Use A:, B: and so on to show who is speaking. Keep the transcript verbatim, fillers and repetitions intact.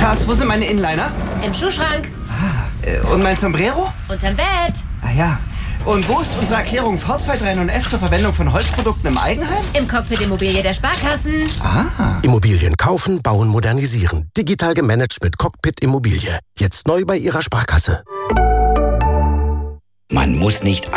A: Schatz, wo sind meine Inliner?
B: Im Schuhschrank.
A: Ah, äh, und mein Sombrero?
B: Unterm Bett.
A: Ah ja. Und wo ist unsere Erklärung V zwei drei neun F zur Verwendung von Holzprodukten im Eigenheim?
B: Im Cockpit Immobilie der Sparkassen.
A: Ah.
C: Immobilien kaufen, bauen, modernisieren. Digital gemanagt mit Cockpit Immobilie. Jetzt neu bei Ihrer Sparkasse.
D: Man muss nicht